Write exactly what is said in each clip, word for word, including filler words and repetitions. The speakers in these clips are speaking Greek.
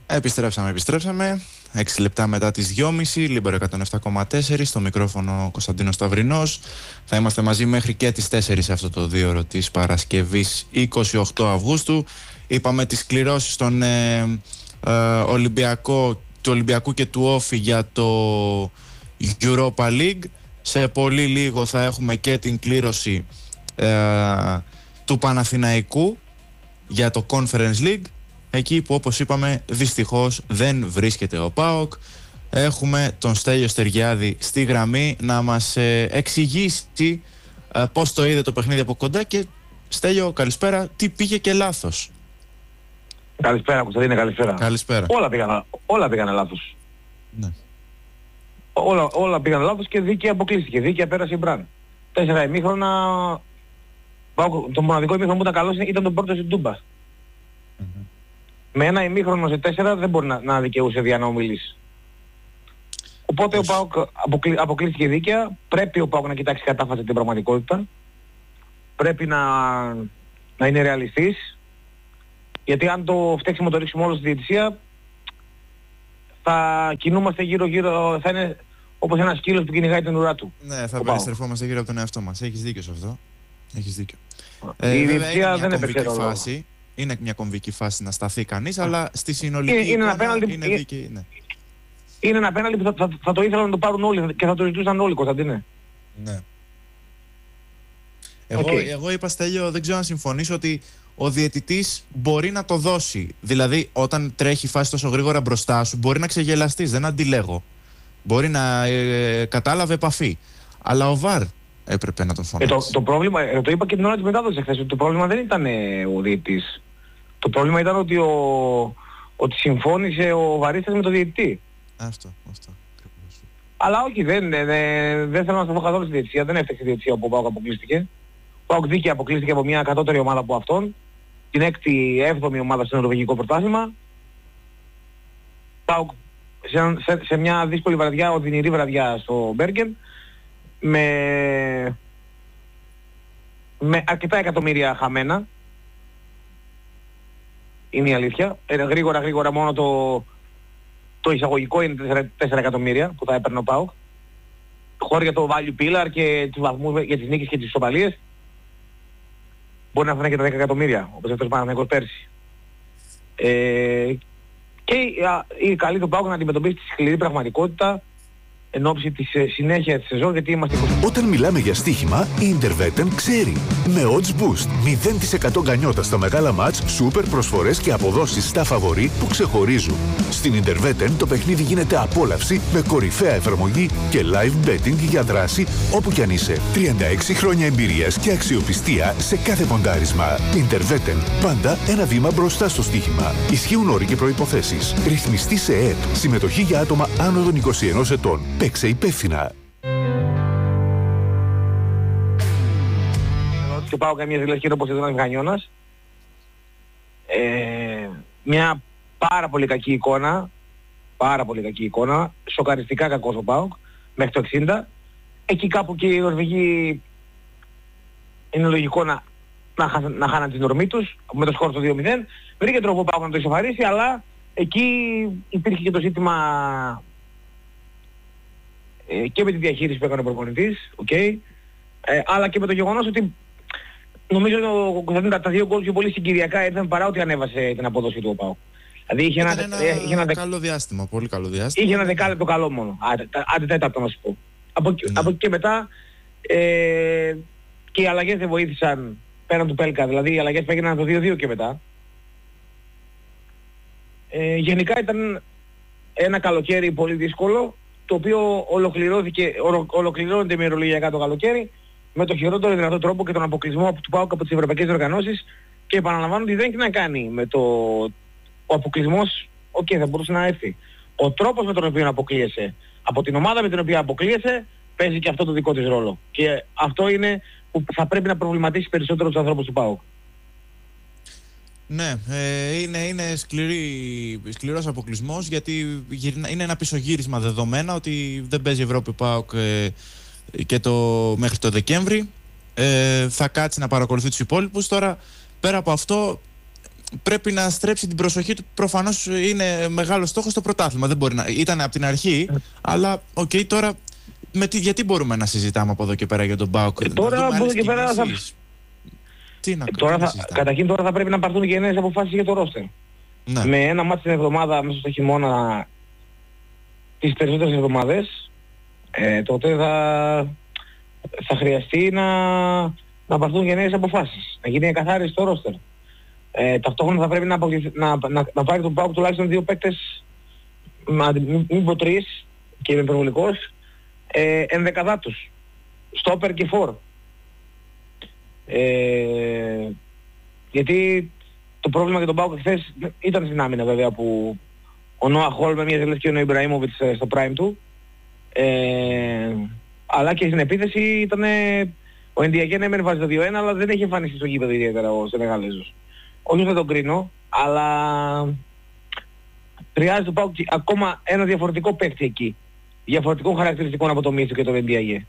Επιστρέψαμε, επιστρέψαμε. έξι λεπτά μετά τις δυόμιση, Λίμπερο εκατόν επτά κόμμα τέσσερα, στο μικρόφωνο Κωνσταντίνος Σταυρινός. Θα είμαστε μαζί μέχρι και τις τέσσερις αυτό το δίωρο της Παρασκευής είκοσι οκτώ Αυγούστου. Είπαμε τις κληρώσεις στον ε, ε, Ολυμπιακό, του Ολυμπιακού και του Όφη για το Europa League. Σε πολύ λίγο θα έχουμε και την κλήρωση ε, του Παναθηναϊκού για το Conference League. Εκεί που, όπως είπαμε, δυστυχώς δεν βρίσκεται ο ΠΑΟΚ. Έχουμε τον Στέλιο Στεργιάδη στη γραμμή να μας ε, εξηγήσει ε, πώς το είδε το παιχνίδι από κοντά. Και Στέλιο, καλησπέρα, τι πήγε και λάθος? Καλησπέρα Κωνσταντίνε, καλησπέρα. Καλησπέρα. Όλα πήγαν, όλα πήγαν λάθος. Ναι. Όλα, όλα πήγαν λάθος και δίκαια αποκλείστηκε. Δίκαια πέρασε η Μπραν. Τέσσερα ημίχρονα. Το μοναδικό ημίχρονο που ήταν καλός ήταν το πρώτο στην Τούμπα. Mm-hmm. Με ένα ημίχρονο σε τέσσερα δεν μπορεί να, να δικαιούσε δια να ομιλήσει. Οπότε ο ΠΑΟΚ αποκλει, αποκλείστηκε δίκαια. Πρέπει ο ΠΑΟΚ να κοιτάξει κατάφαση την πραγματικότητα. Πρέπει να, να είναι ρεαλιστής. Γιατί αν το φταίξιμο το ρίξουμε όλο στη διαιτησία, θα κινούμαστε γύρω-γύρω, θα είναι όπως ένας σκύλος που κυνηγάει την ουρά του. Ναι, θα περιστρεφόμαστε γύρω από τον εαυτό μας. Έχεις δίκιο σε αυτό. Έχεις δίκιο. Ε, η διαιτησία δεν έπαιξε ρόλο. Είναι μια κομβική φάση να σταθεί κανείς, αλλά στη συνολική είναι, είναι, εικόνα είναι, είναι δίκαιη. Ναι. Είναι ένα πέναλτι που θα, θα, θα το ήθελαν να το πάρουν όλοι και θα το ζητούσαν όλοι, Κωνσταντίνε. Ναι. Εγώ, okay. εγώ είπα, Στέλιο, δεν ξέρω αν συμφωνήσω ότι ο διαιτητής μπορεί να το δώσει. Δηλαδή, όταν τρέχει η φάση τόσο γρήγορα μπροστά σου, μπορεί να ξεγελαστείς, δεν αντιλέγω. Μπορεί να ε, κατάλαβε επαφή. Αλλά ο ΒΑΡ έπρεπε να τον φωνάξει. Ε, το, το πρόβλημα, ε, το είπα και την ώρα της μετάδοσης χθες, ότι το πρόβλημα δεν ήταν ε, ο διαιτητής. Το πρόβλημα ήταν ότι, ο, ότι συμφώνησε ο βαρίστας με τον διαιτητή. Αυτό, αυτό. Αλλά όχι, δεν, δεν, δεν, δεν θέλω να σας πω καθόλου στη διαιτησία, δεν έφταξε η διαιτησία που ο ΠΑΟΚ αποκλείστηκε. Ο ΠΑΟΚ δίκαια αποκλείστηκε από μια κατώτερη ομάδα από αυτόν, την έκτη έβδομη ομάδα στο νορβηγικό πρωτάθλημα. ΠΑΟΚ σε, σε, σε μια δύσκολη βραδιά, οδυνηρή βραδιά στο Μπέργκεν, με, με αρκετά εκατομμύρια χαμένα. Είναι η αλήθεια. Ε, γρήγορα γρήγορα μόνο το, το εισαγωγικό είναι τέσσερα εκατομμύρια που θα έπαιρνε ο ΠΑΟΚ. Χώρια το value pillar και τους βαθμούς για τις νίκες και τις ισοπαλίες. Μπορεί να φανεί και τα δέκα εκατομμύρια, όπως έφτασε Παναθηναϊκός πέρσι. Ε, και η καλή του ΠΑΟΚ να αντιμετωπίσει τη σκληρή πραγματικότητα εν ώψη της συνέχειας της σεζόν, γιατί είμαστε... Όταν μιλάμε για στοίχημα, η Interveten ξέρει. Με Odds Boost, μηδέν τοις εκατό γκανιότα στα μεγάλα μάτς, σούπερ προσφορές και αποδόσεις στα φαβορί που ξεχωρίζουν. Στην Interveten το παιχνίδι γίνεται απόλαυση με κορυφαία εφαρμογή και live betting για δράση όπου κι αν είσαι. τριάντα έξι χρόνια εμπειρίας και αξιοπιστία σε κάθε ποντάρισμα. Interveten, πάντα ένα βήμα μπροστά στο στοίχημα. Ισχύουν όροι και προϋποθέσεις. Ρυθμιστή σε ΕΕΠ. Συμμετοχή για άτομα άνω των είκοσι ενός ετών. Παίξε υπεύθυνα. Και πάω καμία δηλωσία όπως ήταν Γανιώνας. Ε, μια πάρα πολύ κακή εικόνα. Πάρα πολύ κακή εικόνα. Σοκαριστικά κακός ο ΠΑΟΚ. Μέχρι το εξήντα. Εκεί κάπου και οι Νορβηγοί είναι λογικό να, να, να χάναν την ορμή τους. Με το σκορ το δύο μηδέν. Βρήκε τρόπο ο ΠΑΟΚ να το ισοφαρίσει, αλλά εκεί υπήρχε και το ζήτημα ε, και με τη διαχείριση που έκανε ο προπονητής, okay, ε, αλλά και με το γεγονός ότι νομίζω ότι ο Κωνσταντίνος τα δύο γκολ πιο πολύ συγκυριακά ήρθαν παρά ότι ανέβασε την απόδοση του ο ΠΑΟΚ. Δηλαδή είχε ένα, ένα, είχε ένα, ένα καλό διάστημα, πολύ καλό διάστημα. Είχε ένα δεκάλεπτο καλό μόνο, άντε τέταρτο να σου πω. Από, ναι. από εκεί και μετά ε, και οι αλλαγές δεν βοήθησαν πέραν του Πέλκα, δηλαδή οι αλλαγές πήγαιναν το δύο δύο και μετά. Ε, γενικά ήταν ένα καλοκαίρι πολύ δύσκολο, το οποίο ολοκληρώθηκε, ολο, ολοκληρώνεται ημερολογιακά το καλοκαίρι με το χειρότερο δυνατό τρόπο και τον αποκλεισμό του ΠΑΟΚ από τις ευρωπαϊκές οργανώσεις, και επαναλαμβάνω ότι δεν έχει να κάνει με το... Ο αποκλεισμός, οκ, okay, θα μπορούσε να έρθει. Ο τρόπος με τον οποίο αποκλείεσαι από την ομάδα με την οποία αποκλείεσαι παίζει και αυτό το δικό της ρόλο. Και αυτό είναι που θα πρέπει να προβληματίσει περισσότερο τους ανθρώπους του ΠΑΟΚ. Ναι, ε, είναι, είναι σκληρή, σκληρός αποκλεισμός, γιατί είναι ένα πισωγύρισμα δεδομένα ότι δεν παίζει Ευρώπη ΠΑΟΚ ε, και το, μέχρι το Δεκέμβρη. Ε, θα κάτσει να παρακολουθεί τους υπόλοιπους. Τώρα, πέρα από αυτό, πρέπει να στρέψει την προσοχή του. Προφανώς είναι μεγάλο στόχο στο πρωτάθλημα. Δεν μπορεί να... Ήταν από την αρχή, αλλά οκ, okay, τώρα με τι... γιατί μπορούμε να συζητάμε από εδώ και πέρα για τον ΠΑΟΚ? Ε, τώρα από εδώ και πέρα θα... Τι να, ε, τώρα θα... Καταρχήν τώρα θα πρέπει να πάρθουν και νέες αποφάσεις για το ρόστερ. Ναι. Με ένα μάτι την εβδομάδα μέσα στο χειμώνα τις περισσότερες εβδομάδες, ε, τότε θα, θα χρειαστεί να, να πάρθουν και νέες αποφάσεις. Να γίνει εκαθάριση στο ρόστερ. Ε, ταυτόχρονα θα πρέπει να, να, να, να πάρει τον ΠΑΟΚ τουλάχιστον δύο παίκτες, μην, μην πω τρεις, και είμαι υπερβολικός, ε, ενδεκαδάτους, στόπερ και φορ. Ε, γιατί το πρόβλημα για τον ΠΑΟΚ χθες ήταν στην άμυνα βέβαια, που ο Νόα Χόλ μοιάζει λες και ο Ιμπραήμοβιτς στο prime του, ε, αλλά και στην επίθεση ήταν ο Εντιαγέν έμενε βάζει το δύο ένα, αλλά δεν έχει εμφανιστεί στο γήπεδο ιδιαίτερα ο Σενεγαλέζος. Όχι δεν τον κρίνω, αλλά χρειάζεται το ΠΑΟΚ ακόμα ένα διαφορετικό παίκτη εκεί. Διαφορετικών χαρακτηριστικών από το Μίτσο και το Εντιαγέ.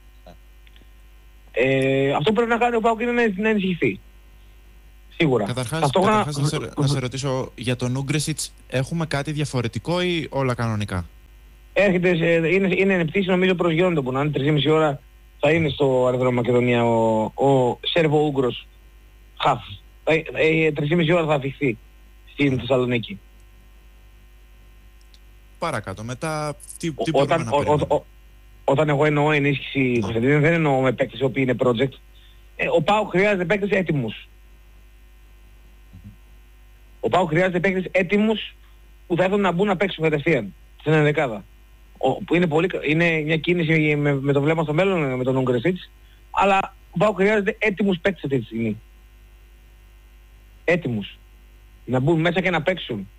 Ε, αυτό που πρέπει να κάνει ο ΠΑΟΚ είναι να, να ενισχυθεί. Σίγουρα. Καταρχάς, Αυτόγρα... καταρχάς να, σε, να σε ρωτήσω για τον Ούγκρεσιτς, έχουμε κάτι διαφορετικό ή όλα κανονικά? Έρχεται, είναι, είναι πτήση νομίζω προς Γιόντο που να είναι τρεις και μισή ώρα θα είναι στο αεροδρόμιο Μακεδονία ο, ο Σέρβο-Ούγκρος Χαφ. τρεις και μισή ώρα θα αφηχθεί στην Θεσσαλονίκη. Παρακάτω, μετά τι, τι όταν, μπορούμε να περιμένουμε? Ό, ό, όταν εγώ εννοώ ενίσχυση, mm. δεν εννοώ με παίκτες οι οποίοι είναι project. Ε, ο ΠΑΟΚ χρειάζεται παίκτες έτοιμους. Mm-hmm. Ο ΠΑΟΚ χρειάζεται παίκτες έτοιμους που θα έρθουν να μπουν να παίξουν κατευθείαν στην ενδεκάδα. Που είναι, πολύ, είναι μια κίνηση με, με το βλέμμα στο μέλλον με τον Ούγκρεσιτς, αλλά ο ΠΑΟΚ χρειάζεται έτοιμους παίκτες αυτή τη στιγμή. Έτοιμους. Να μπουν μέσα και να παίξουν.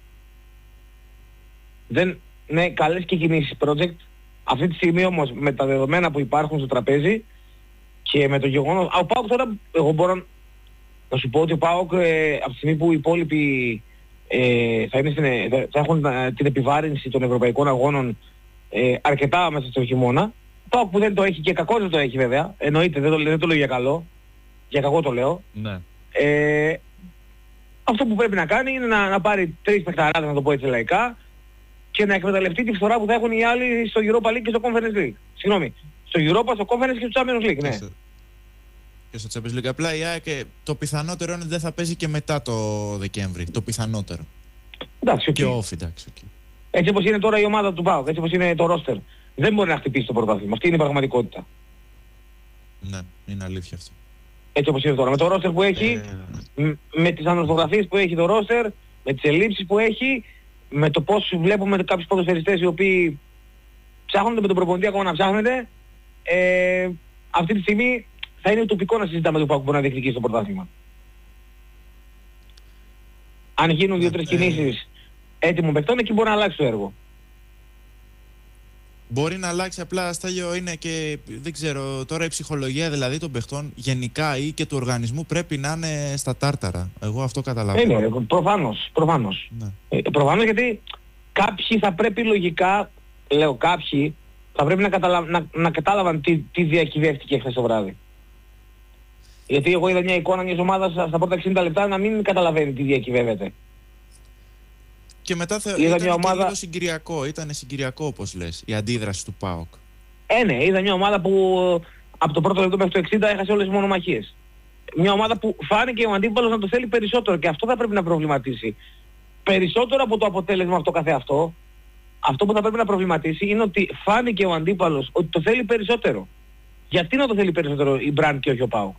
Δεν, ναι, καλές και κινήσεις project. Αυτή τη στιγμή όμως με τα δεδομένα που υπάρχουν στο τραπέζι και με το γεγονός... Α, ο ΠΑΟΚ τώρα, εγώ μπορώ να σου πω ότι ο ΠΑΟΚ ε, από τη στιγμή που οι υπόλοιποι ε, θα, είναι στην, θα έχουν ε, την επιβάρυνση των ευρωπαϊκών αγώνων ε, αρκετά μέσα στο χειμώνα, ο ΠΑΟΚ που δεν το έχει και κακό δεν το έχει βέβαια, εννοείται, δεν το, δεν το λέω για καλό, για κακό το λέω. Ναι. Ε, αυτό που πρέπει να κάνει είναι να, να πάρει τρεις παιχταράδες, να το πω έτσι λαϊκά, και να εκμεταλλευτεί τη φθορά που θα έχουν οι άλλοι στο Europa League και στο Conference League. Συγγνώμη, στο Europa, στο Conference και στο Champions League, ναι. Και στο Champions League. Απλά η ΑΕΚ το πιθανότερο είναι ότι δεν θα παίζει και μετά το Δεκέμβρη. Το πιθανότερο. Εντάξει, okay. Και off, εντάξει. Okay. Έτσι όπως είναι τώρα η ομάδα του ΠΑΟΚ, έτσι όπως είναι το roster, δεν μπορεί να χτυπήσει το πρωτάθλημα. Αυτή είναι η πραγματικότητα. Ναι, είναι αλήθεια αυτό. Έτσι όπως είναι τώρα. Με το roster που έχει, ε... με τις ανορθογραφίες που έχει το roster, με τις ελλείψεις που έχει, με το πώς βλέπουμε κάποιους ποδοσφαιριστές οι οποίοι ψάχνονται με τον προπονητή ακόμα να ψάχνονται, ε, αυτή τη στιγμή θα είναι ουτοπικό να συζητάμε το ΠΑΟΚ που μπορεί να διεκδικήσει το πρωτάθλημα. Αν γίνουν δύο-τρεις ε, κινήσεις έτοιμων παιχτών, εκεί μπορεί να αλλάξει το έργο. Μπορεί να αλλάξει, απλά Στέλιο είναι και δεν ξέρω τώρα η ψυχολογία δηλαδή των παιχτών γενικά ή και του οργανισμού πρέπει να είναι στα τάρταρα. Εγώ αυτό καταλαβαίνω. Είναι, προφανώς, προφανώς. Ναι. Ε, προφανώς γιατί κάποιοι θα πρέπει λογικά, λέω κάποιοι, θα πρέπει να, καταλα... να, να κατάλαβαν τι, τι διακυβεύτηκε χθες το βράδυ. Γιατί εγώ είδα μια εικόνα μιας ομάδας στα πρώτα εξήντα λεπτά να μην καταλαβαίνει τι διακυβεύεται. Και μετά θα είδα ήταν μια ομάδα... λίγο συγκυριακό, ήταν συγκυριακό όπως λες, η αντίδραση του ΠΑΟΚ. Ε, ναι, είδα μια ομάδα που από το πρώτο λεπτό μέχρι το εξήντα έχασε όλες τις μονομαχίες. Μια ομάδα που φάνηκε ο αντίπαλος να το θέλει περισσότερο και αυτό θα πρέπει να προβληματίσει. Περισσότερο από το αποτέλεσμα αυτό καθεαυτό, αυτό που θα πρέπει να προβληματίσει είναι ότι φάνηκε ο αντίπαλος ότι το θέλει περισσότερο. Γιατί να το θέλει περισσότερο η Μπραν και όχι ο ΠΑΟΚ?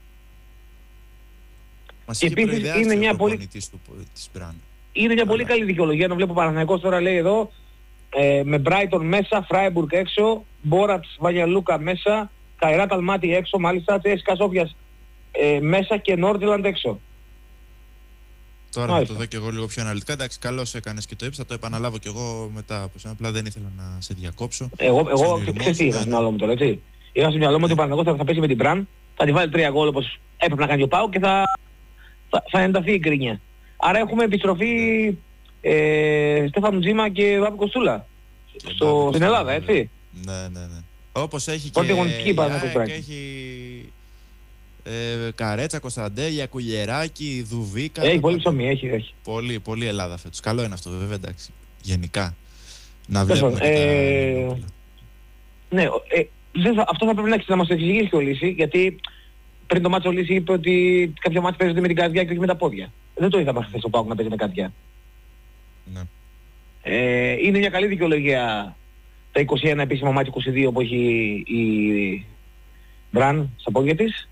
Μας είχε προειδεάσει ο προπονητής του, της Μπραν. Είναι μια πολύ καλή δικαιολογία. Να βλέπω ο Παναθηναϊκός τώρα λέει εδώ ε, με Brighton μέσα, Φράιμπουργκ έξω, Μπόρατς Βαγιαλούκα μέσα, Καϊράτ Αλμάτι έξω, μάλιστα Τσέσκα Σόφιας ε, μέσα και Νόρτζελαντ έξω. Τώρα θα το δω και εγώ λίγο πιο αναλυτικά. Εντάξει, καλώς έκανες και το είπες, θα το επαναλάβω και εγώ μετά από σένα. Απλά δεν ήθελα να σε διακόψω. Εγώ, εγώ ξέρεις τι είχα στο μυαλό μου τώρα, έτσι. Είχα στο μυαλό μου ότι ο Παναθηναϊκός θα πέσει με την Μπραν, θα τη βάλει τρία γκολ όπως έπρεπε να κάνει ο ΠΑΟΚ και θα, θα, θα ενταθεί η γκρίνια. Άρα έχουμε επιστροφή ε, Στέφανου Τζίμα και Βάπη Κοστούλα στο, στην Ελλάδα, έτσι. Ναι, ναι, ναι. Όπως έχει Πρώτη και η ΑΕΚ έχει Ε, Καρέτσα, Κωνσταντέλια, Κουλιεράκη, Δουβίκα. Έχει πολύ ψωμί, έχει, έχει. Πολύ, πολύ Ελλάδα φέτος. Καλό είναι αυτό, βέβαια, εντάξει. Γενικά. Να βλέπουμε. Ε, τα... Ναι, ε, δεν θα, αυτό θα πρέπει να, να μας το εξηγήσει ο Λύση, γιατί πριν το μάτσο ο Λύση είπε ότι κάποια μάτς παίζονται με την καρδιά και όχι με τα πόδια. Δεν το είδαμε χθες ο ΠΑΟΚ να παίζει με καρδιά. Ναι. Ε, είναι μια καλή δικαιολογία τα είκοσι ένα επίσημα μάτς είκοσι δύο που έχει η Μπραν στα πόδια της.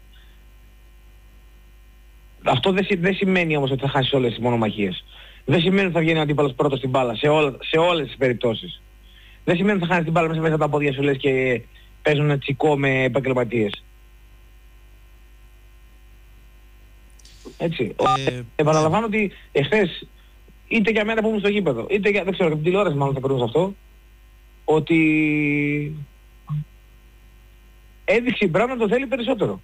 Αυτό δεν, δεν σημαίνει όμως ότι θα χάσει όλες τις μονομαχίες. Δεν σημαίνει ότι θα βγαίνει ο αντίπαλος πρώτος στην μπάλα σε, όλα, σε όλες τις περιπτώσεις. Δεν σημαίνει ότι θα χάνει την μπάλα μέσα μέσα από τα πόδια σου λες και παίζουν τσικό με επαγγελματίες. Έτσι. Ε, Επαναλαμβάνω ότι εχθές είτε για μένα που ήμουν στο γήπεδο, είτε για, δεν ξέρω, για την τηλεόραση μάλλον θα περνούσε αυτό, ότι έδειξε η Μπράουν να το θέλει περισσότερο.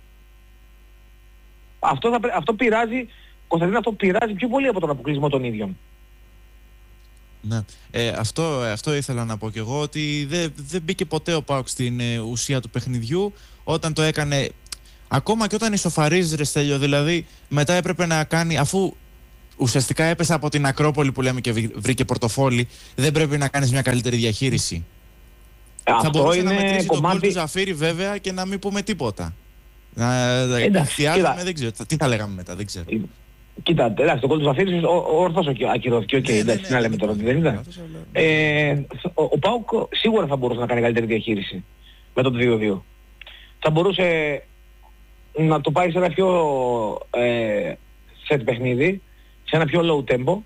Αυτό, θα, αυτό πειράζει, Κωνσταντίνα, αυτό πειράζει πιο πολύ από τον αποκλεισμό των ίδιων. Ναι. Ε, αυτό, αυτό ήθελα να πω κι εγώ, ότι δεν, δεν μπήκε ποτέ ο ΠΑΟΚ στην ε, ουσία του παιχνιδιού όταν το έκανε, ακόμα και όταν ισοφαρίζει, ρε Στέλιο, δηλαδή μετά έπρεπε να κάνει, αφού ουσιαστικά έπεσε από την Ακρόπολη που λέμε και βρήκε πορτοφόλι, δεν πρέπει να κάνεις μια καλύτερη διαχείριση. Ε, θα αυτό μπορούσε είναι να μετρήσει κομμάτι... τον γκολ του Ζαφύρη βέβαια και να μην πούμε τίποτα. Να, εντάξει, δεν ξέρω, τι θα λέγαμε μετά, δεν ξέρω. Κοίτα, εντάξει, το γκολ του Ζαφύρης ορθώς ακυρώθηκε, οκ, εντάξει, να λέμε τώρα ότι δεν ήταν. Ο ΠΑΟΚ σίγουρα θα μπορούσε να κάνει καλύτερη διαχείριση με το δύο δύο. Θα μπορούσε να το πάει σε ένα πιο ε, set παιχνίδι, σε ένα πιο low tempo,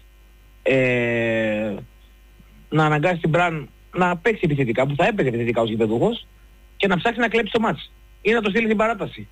ε, να αναγκάσει την Μπραν να παίξει επιθετικά, που θα έπαιζε επιθετικά ως γηπεδούχος, και να ψάξει να κλέψει το μάτς ή να το στείλει στην παράταση.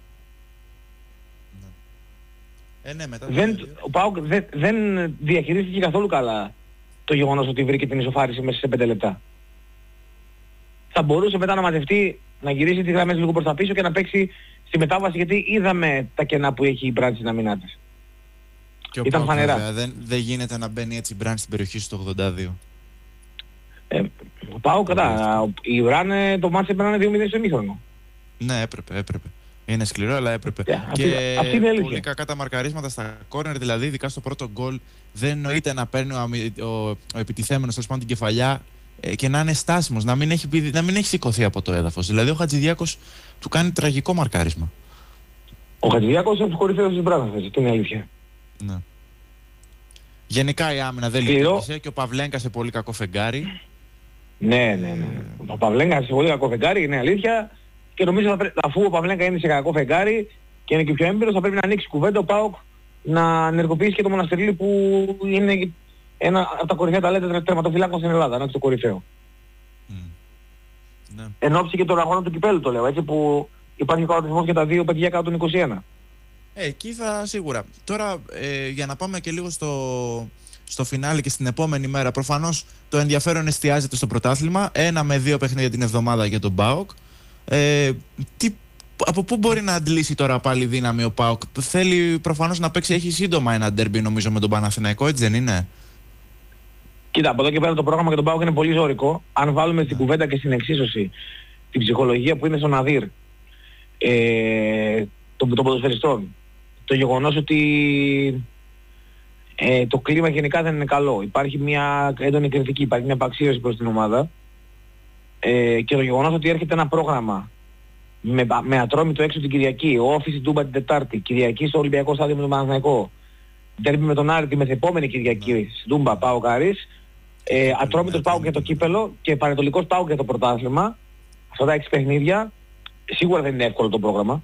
Ε, ναι, μετά δεν, ο ΠΑΟΚ δεν, δεν διαχειρίστηκε καθόλου καλά το γεγονός ότι βρήκε την ισοφάριση μέσα σε πέντε λεπτά. Θα μπορούσε μετά να μαζευτεί, να γυρίσει τις γραμμές λίγο προς τα πίσω και να παίξει στη μετάβαση, γιατί είδαμε τα κενά που έχει η Μπραν στην αμυνά της. Και ο Ήταν ΠΑΟΚ, φανερά. βέβαια, δεν, δεν γίνεται να μπαίνει έτσι η Μπραν στην περιοχή στο ογδόντα δύο. Ε, ο ΠΑΟΚ, κατά, η Μπραν το μάτς έπαιρνε δύο μηδέν στο ημίχρονο. Ναι, έπρεπε, έπρεπε. Είναι σκληρό, αλλά έπρεπε. Yeah, και αυτή, αυτή είναι πολύ κακά τα μαρκαρίσματα στα κόρνερ, δηλαδή ειδικά στο πρώτο γκολ. Δεν νοείται να παίρνει ο, ο, ο επιτιθέμενος τέλος πάντων την κεφαλιά ε, και να είναι στάσιμος, να μην, έχει, να μην έχει σηκωθεί από το έδαφος. Δηλαδή ο Χατζηδιάκος του κάνει τραγικό μαρκάρισμα. Ο Χατζηδιάκος είναι ο κορυφαίος της Μπράβας, αυτή είναι η αλήθεια. Ναι. Γενικά η άμυνα δεν λειτουργήσε και ο Παυλέγκα σε πολύ κακό φεγγάρι. Ναι, ναι, ναι. Ο Παυλέγκα σε πολύ κακό φεγγάρι, είναι αλήθεια. Και νομίζω θα πρέ... αφού ο Παυλέγκα είναι σε κακό φεγγάρι και είναι και πιο έμπειρος, θα πρέπει να ανοίξει κουβέντα ο ΠΑΟΚ να ενεργοποιήσει και το Μοναστηρίλη που είναι ένα από τα κορυφαία ταλέντα τερματοφυλάκων στην Ελλάδα, ένα το κορυφαίο. Mm. Ναι. Εν ώψη και των αγώνων του κυπέλλου το λέω, έτσι, που υπάρχει κανονισμός για τα δύο παιδιά κάτω των είκοσι ένα. Ε, εκεί θα σίγουρα. Τώρα ε, για να πάμε και λίγο στο, στο φινάλε και στην επόμενη μέρα, προφανώς το ενδιαφέρον εστιάζεται στο πρωτάθλημα. Ένα με δύο παιχνίδια την εβδομάδα για τον ΠΑΟΚ. Ε, τι, από πού μπορεί να αντλήσει τώρα πάλι δύναμη ο ΠΑΟΚ? Θέλει προφανώς να παίξει, έχει σύντομα ένα ντέρμπι νομίζω με τον Παναθηναϊκό, έτσι δεν είναι? Κοίτα, από εδώ και πέρα το πρόγραμμα για τον ΠΑΟΚ είναι πολύ ζώρικο. Αν βάλουμε στην κουβέντα και στην εξίσωση την ψυχολογία που είναι στον Αδύρ, ε, των, των ποδοσφαιριστών, το γεγονός ότι ε, το κλίμα γενικά δεν είναι καλό, υπάρχει μια έντονη κριτική, υπάρχει μια επαξίωση προς την ομάδα, ε, και το γεγονός ότι έρχεται ένα πρόγραμμα με, με Ατρόμητο έξω την Κυριακή, ο Όφης στην Τούμπα την Τετάρτη, Κυριακή στο Ολυμπιακό Στάδιο με τον Παναθηναϊκό, ντέρμπι με τον Άρη τη μεθεπόμενη Κυριακή στην Τούμπα, ΠΑΟΚ Άρης, ε, Ατρόμητος ΠΑΟΚ για το κύπελο και Πανετολικός ΠΑΟΚ για το πρωτάθλημα. Αυτά τα έξι παιχνίδια σίγουρα δεν είναι εύκολο το πρόγραμμα.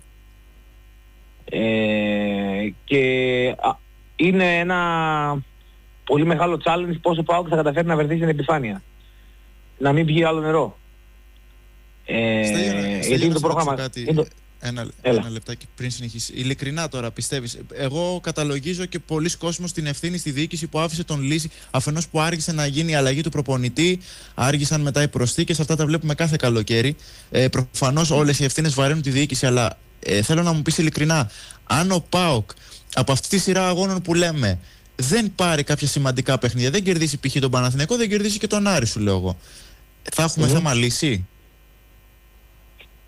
Ε, και α, είναι ένα πολύ μεγάλο challenge πώς ο ΠΑΟΚ θα καταφέρει να βρεθεί στην επιφάνεια. Να μην βγει άλλο νερό. Ε, Στέλιο, γιατί είναι το πρόγραμμα... Κάτι, είναι το... ένα, ένα λεπτάκι πριν συνεχίσει. Ειλικρινά τώρα πιστεύεις? Εγώ καταλογίζω και πολλοί κόσμος την ευθύνη στη διοίκηση που άφησε τον Λύση, αφενός που άργησε να γίνει η αλλαγή του προπονητή, άργησαν μετά οι προσθήκες, αυτά τα βλέπουμε κάθε καλοκαίρι. Ε, προφανώς όλες οι ευθύνες βαραίνουν τη διοίκηση, αλλά ε, θέλω να μου πεις ειλικρινά, αν ο ΠΑΟΚ από αυτή τη σειρά αγώνων που λέμε δεν πάρει κάποια σημαντικά παιχνίδια, δεν κερδίσει π.χ. τον Παναθηναϊκό, δεν κερδίσει και τον Άρη, σου λέω εγώ, θα έχουμε mm-hmm. θέμα Λύση?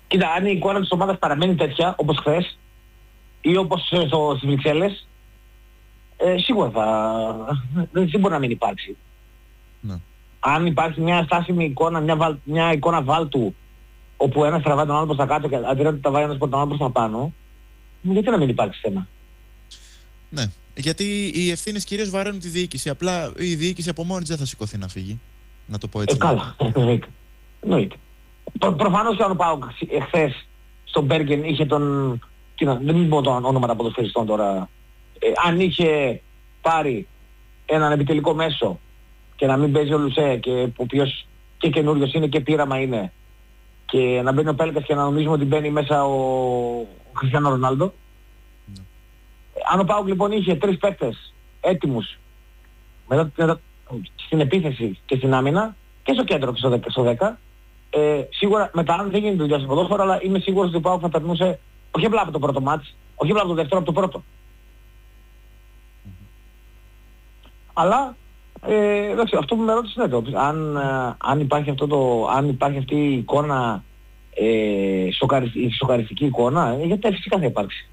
Κοίτα, αν η εικόνα της ομάδας παραμένει τέτοια, όπως χθες, ή όπως στο, στις Βρυξέλλες, ε, σίγουρα θα... δεν, δεν μπορεί να μην υπάρξει. Ναι. Αν υπάρχει μια στάσιμη εικόνα, μια, βαλ, μια εικόνα βάλτου, όπου ένας τραβάει τον άλλο προς τα κάτω και αντί να τα βάει ένας προς τον άλλο προς τα πάνω, γιατί να μην υπάρξει θέμα. Ναι, γιατί οι ευθύνες κυρίως βαραίνουν τη διοίκηση. Απλά η διοίκηση από μόνη της δεν θα σηκωθεί να φύγει. Να το πω έτσι. Ε, καλά, εννοείται. εννοείται. Προ, προφανώς και αν ο ΠΑΟΚ εχθές στον Μπέργκεν είχε τον... Τι να, δεν πω το όνομα ποδοσφαιριστών τώρα. Ε, αν είχε πάρει έναν επιτελικό μέσο και να μην παίζει ο Λουσέ, και ο οποίος και καινούριος είναι και πείραμα είναι, και να μπαίνει ο Πέλκας και να νομίζουμε ότι μπαίνει μέσα ο, ο Χριστιάνο Ρονάλντο. Ναι. Αν ο ΠΑΟΚ λοιπόν είχε τρεις παίκτες έτοιμους μετά, μετά, στην επίθεση και στην άμυνα και στο κέντρο και στο δέκα, στο δέκα ε, σίγουρα μετά αν δεν γίνει δουλειά στο ποδόσφαιρο, αλλά είμαι σίγουρος ότι ο ΠΑΟΚ θα περνούσε όχι απλά από το πρώτο μάτς, όχι απλά από το δεύτερο, από το πρώτο. Mm-hmm. Αλλά ε, εντάξει, αυτό που με ρώτησε είναι το, αν, αν, υπάρχει αυτό το, αν υπάρχει αυτή η εικόνα, ε, σοκαριστική, σοκαριστική εικόνα, ε, γιατί φυσικά θα υπάρξει.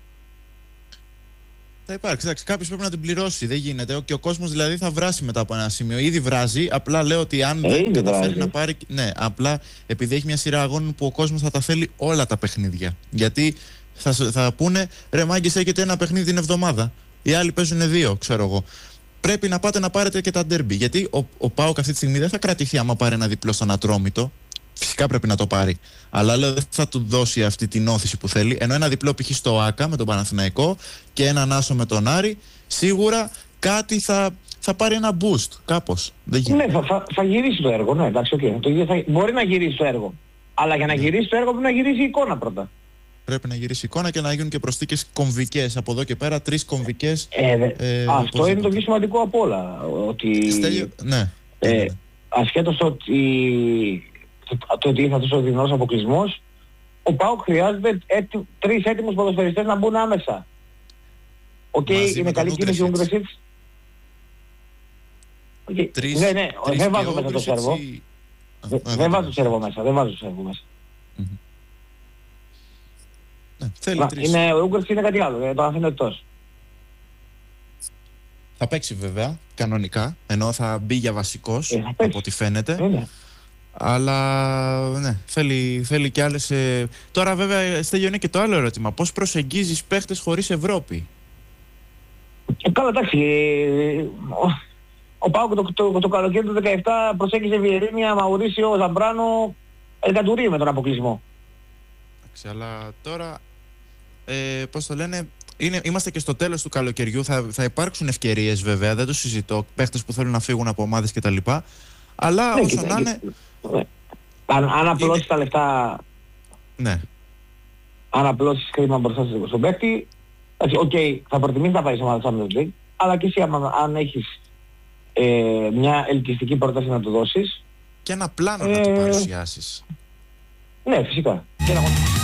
Θα υπάρξει, εντάξει, κάποιος πρέπει να την πληρώσει, δεν γίνεται. Και ο κόσμος δηλαδή θα βράσει μετά από ένα σημείο. Ήδη βράζει, απλά λέω ότι αν ε, δεν καταφέρει βράζει. να πάρει. Ναι, απλά επειδή έχει μια σειρά αγώνων που ο κόσμος θα τα θέλει όλα τα παιχνίδια. Γιατί θα, θα πούνε ρε μάγκες, έχετε ένα παιχνίδι την εβδομάδα. Οι άλλοι παίζουν δύο, ξέρω εγώ. Πρέπει να πάτε να πάρετε και τα ντέρμπι. Γιατί ο, ο ΠΑΟΚ αυτή τη στιγμή δεν θα κρατηθεί άμα πάρει ένα διπλό στον Ατρόμητο. Φυσικά πρέπει να το πάρει. Αλλά λέω δεν θα του δώσει αυτή την όθηση που θέλει. Ενώ ένα διπλό π.χ. στο ΆΚΑ με τον Παναθηναϊκό και έναν άσο με τον Άρη, σίγουρα κάτι θα, θα πάρει ένα boost κάπως. Δεν ναι, θα, θα, θα γυρίσει το έργο. Ναι, εντάξει, okay. το, θα, μπορεί να γυρίσει το έργο. Αλλά για να γυρίσει το έργο πρέπει να γυρίσει η εικόνα πρώτα. Πρέπει να γυρίσει η εικόνα και να γίνουν και προσθήκες κομβικές. Από εδώ και πέρα τρεις κομβικές. Ε, ε, αυτό είναι το πιο σημαντικό από όλα. Ότι, Στέλιο, ναι. Ε, ναι. ασχέτως το ότι, το ότι ήρθε αυτός ο δεινός αποκλεισμός, ο ΠΑΟΚ χρειάζεται έτι, τρεις έτοιμους ποδοσφαιριστές να μπουν άμεσα. Οκ, okay, είναι καλή κίνηση ο Ούγκρεσιτς. Okay. Τρεις, ναι, ναι, τρεις δεν βάζω μέσα το Σέρβο. ή... Δεν βάζω το Σέρβο μέσα, δεν βάζω το Σέρβο μέσα. Mm-hmm. Ναι, θέλει Μα, τρεις. είναι, ο Ούγκρεσιτς είναι κάτι άλλο, ε, το αφήνω εκτός. Θα παίξει βέβαια, κανονικά, ενώ θα μπει για βασικός, ε, από ό,τι φαίνεται. Ε, ναι. Αλλά ναι, θέλει, θέλει και άλλες... Ε... Τώρα βέβαια, Στέλιο, είναι και το άλλο ερώτημα. Πώς προσεγγίζεις παίχτες χωρίς Ευρώπη? Ε, καλά, εντάξει. Ε, ο ο ΠΑΟΚ το, το, το, το καλοκαίρι του δεκαεπτά προσέγγιζε Βιερίνια, Μαουρίσιο, Ζαμπράνο, Ελκαντουρί με τον αποκλεισμό. Εντάξει, αλλά τώρα, ε, πώς το λένε, είναι, είμαστε και στο τέλος του καλοκαιριού. Θα, θα υπάρξουν ευκαιρίες βέβαια, δεν το συζητώ. Παίχτες που θέλουν να φύγουν από ομάδες κτλ. Αλλά ναι, όσο να είναι... Ναι. Αν, αν απλώσεις είναι... τα λεφτά... Ναι. Αν απλώσεις κρίμα μπροστά στον παίκτη, οκ, okay, θα προτιμήσεις να πάει σε ομάδα Champions League, αλλά και εσύ αν, αν έχεις ε, μια ελκυστική πρόταση να του δώσεις... Και ένα πλάνο ε... να του παρουσιάσεις. Ναι, φυσικά. Και να...